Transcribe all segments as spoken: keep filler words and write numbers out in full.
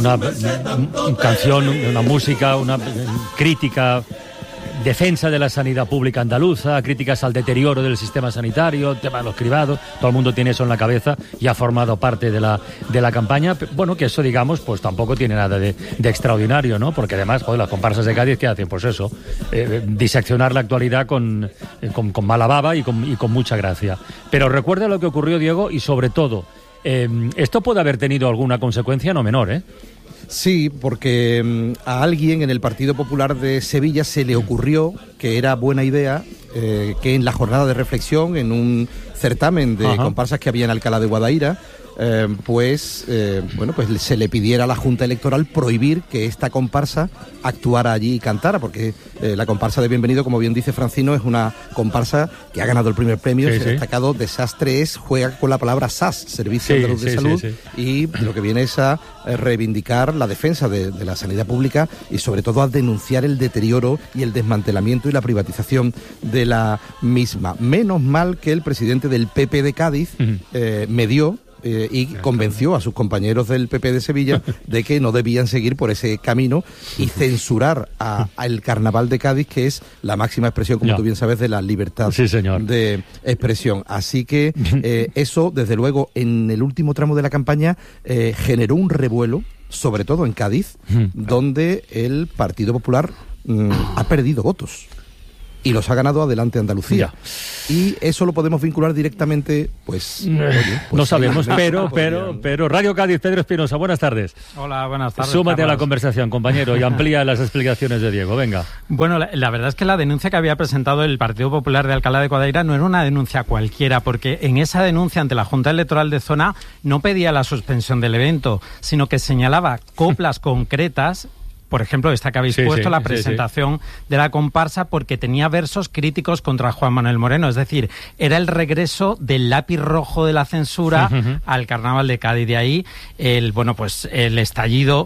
Una, una canción, una música, una crítica, defensa de la sanidad pública andaluza, críticas al deterioro del sistema sanitario, tema de los cribados, todo el mundo tiene eso en la cabeza y ha formado parte de la de la campaña. Bueno, que eso, digamos, pues tampoco tiene nada de, de extraordinario, ¿no? Porque además, joder, las comparsas de Cádiz, ¿qué hacen? Pues eso, eh, diseccionar la actualidad con, eh, con, con mala baba y con, y con mucha gracia. Pero recuerda lo que ocurrió, Diego, y sobre todo, eh, esto puede haber tenido alguna consecuencia no menor, ¿eh? Sí, porque um, a alguien en el Partido Popular de Sevilla se le ocurrió que era buena idea eh, que en la jornada de reflexión, en un certamen de Ajá. comparsas que había en Alcalá de Guadaira, eh, pues eh, bueno, pues se le pidiera a la Junta Electoral prohibir que esta comparsa actuara allí y cantara, porque eh, la comparsa de Bienvenido, como bien dice Francino, es una comparsa que ha ganado el primer premio, sí, se ha sí. destacado. Desastre es, juega con la palabra S A S, Servicio sí, Andaluz de sí, Salud, sí, sí. y lo que viene es a reivindicar la defensa de, de la sanidad pública y sobre todo a denunciar el deterioro y el desmantelamiento y la privatización de la misma. Menos mal que el presidente del P P de Cádiz uh-huh. eh, medió Eh, y convenció a sus compañeros del P P de Sevilla de que no debían seguir por ese camino y censurar al Carnaval de Cádiz, que es la máxima expresión, como ya. tú bien sabes, de la libertad sí, señor. de expresión. Así que eh, eso, desde luego, en el último tramo de la campaña eh, generó un revuelo, sobre todo en Cádiz, donde el Partido Popular mm, ha perdido votos. Y los ha ganado Adelante Andalucía. Ya. Y eso lo podemos vincular directamente, pues... Eh, oye, pues no sabemos, sí, pero, pero, pero... Radio Cádiz, Pedro Espinosa, buenas tardes. Hola, buenas tardes. Súmate Carlos. a la conversación, compañero, y amplía las explicaciones de Diego, venga. Bueno, la, la verdad es que la denuncia que había presentado el Partido Popular de Alcalá de Guadaira no era una denuncia cualquiera, porque en esa denuncia ante la Junta Electoral de Zona no pedía la suspensión del evento, sino que señalaba coplas concretas. Por ejemplo, esta que habéis sí, puesto, sí, la presentación sí, sí. de la comparsa, porque tenía versos críticos contra Juan Manuel Moreno. Es decir, era el regreso del lápiz rojo de la censura uh-huh. al Carnaval de Cádiz. De ahí, el bueno, pues el estallido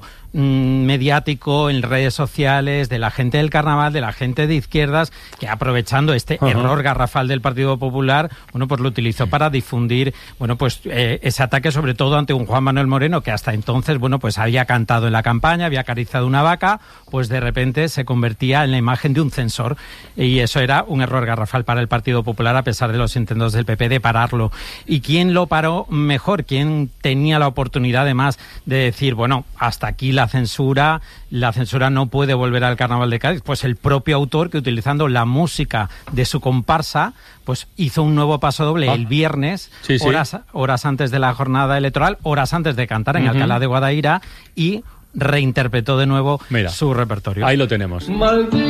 mediático en redes sociales de la gente del Carnaval, de la gente de izquierdas, que aprovechando este uh-huh. error garrafal del Partido Popular, bueno, pues lo utilizó para difundir, bueno, pues eh, ese ataque, sobre todo ante un Juan Manuel Moreno que hasta entonces, bueno, pues había cantado en la campaña, había acariciado una vaca, pues de repente se convertía en la imagen de un censor, y eso era un error garrafal para el Partido Popular, a pesar de los intentos del P P de pararlo. ¿Y quién lo paró mejor? ¿Quién tenía la oportunidad, además, de decir, bueno, hasta aquí la censura, la censura no puede volver al Carnaval de Cádiz? Pues el propio autor, que utilizando la música de su comparsa, pues hizo un nuevo paso doble ah. el viernes, sí, sí. horas horas antes de la jornada electoral, horas antes de cantar en uh-huh. Alcalá de Guadaira, y reinterpretó de nuevo Mira, su repertorio. Ahí lo tenemos.